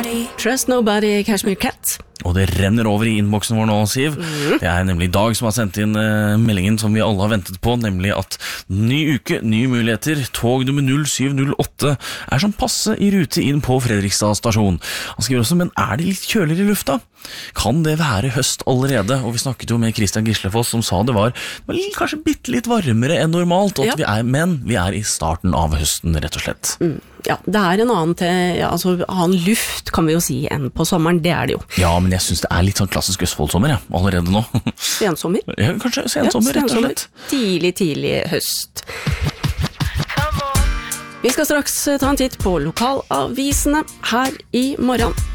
Trust Nobody, Kashmir Cat. Og det renner over i innboksen vår nå, Siv. Det nemlig Dag som har sendt inn meldingen som vi alle har ventet på, nemlig at ny uke, nye muligheter, tog nummer 0708 sånn passe i rute inn på Fredrikstad stasjon. Han skriver også, men det litt kjøligere i lufta? Kan det være høst allerede? Og vi snakket jo med Christian Gislefoss som sa det var kanskje bitte litt varmere enn normalt, og at men vi i starten av høsten, rett og slett. Ja, det en annen luft, kan vi jo si, enn på sommeren, det det jo. Ja, men jeg synes det litt sånn klassisk Østfoldsommer, allerede nå. Sensommer? Ja, kanskje sensommer, rett og slett. Tidlig høst. Vi skal straks ta en titt på lokalavisene her i morgen.